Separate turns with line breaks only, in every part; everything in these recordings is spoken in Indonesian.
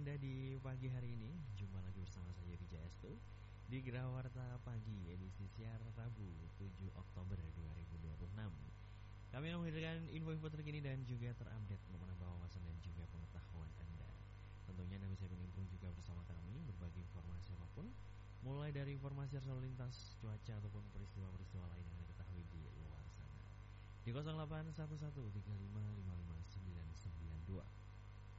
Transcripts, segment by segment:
Anda di pagi hari ini. Jumpa lagi bersama saya Wijaya Estu di Gerawarta Pagi edisi siar Rabu 7 Oktober 2026. Kami akan menghadirkan info-info terkini dan juga terupdate untuk menambah wawasan dan juga pengetahuan Anda. Tentunya Anda bisa bergabung juga bersama kami berbagi informasi apapun, mulai dari informasi lalu lintas, cuaca ataupun peristiwa-peristiwa lain yang Anda ketahui di luar sana. Di 081135555992.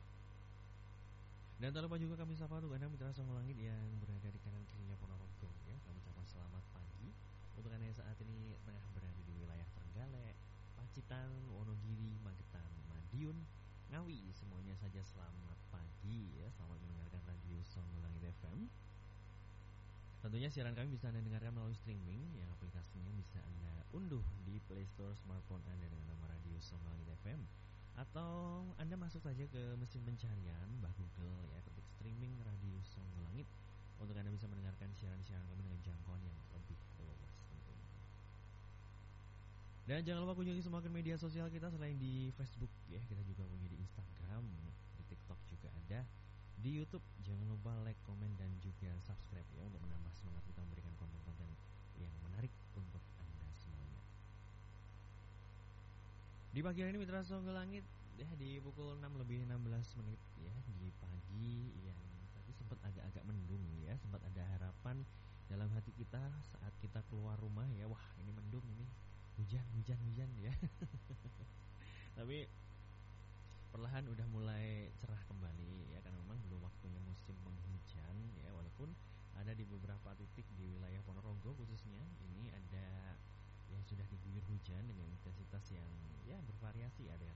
Dan tak lupa juga kami sapa untuk Anda mitra Song Langit yang berada di kanan kirinya Ponorogo ya. Kami ucapkan selamat pagi untuk Anda yang saat ini tengah berada di wilayah Trenggalek, Pacitan, Wonogiri, Magetan, Madiun, Ngawi. Semuanya saja selamat pagi ya. Selamat mendengarkan radio Song Langit FM. Tentunya siaran kami bisa Anda dengarkan melalui streaming. Yang aplikasinya bisa Anda unduh di Play Store smartphone Anda dengan nama radio Song Langit FM. Atau Anda masuk saja ke mesin pencarian Mbah Google ya, ketik streaming radio Song Langit untuk Anda bisa mendengarkan siaran-siaran kami dengan jangkauan yang lebih luas tentunya. Dan jangan lupa kunjungi semua media sosial kita selain di Facebook ya, kita juga punya di Instagram, di TikTok juga ada, di YouTube. Jangan lupa like, komen dan juga subscribe ya untuk menambah semangat kita memberikan konten-konten yang menarik untuk Anda semuanya. Di pagi hari ini Mitra Song Langit ya, di pukul 6:16 ya, di pagi yang tadi sempat agak-agak mendung ya, sempat ada harapan dalam hati kita saat kita keluar rumah ya, wah ini mendung ini, hujan ya. Tapi perlahan udah mulai cerah kembali ya, karena memang belum waktunya musim penghujan ya, walaupun ada di beberapa titik di wilayah Ponorogo khususnya ini ada yang sudah diguyur hujan dengan intensitas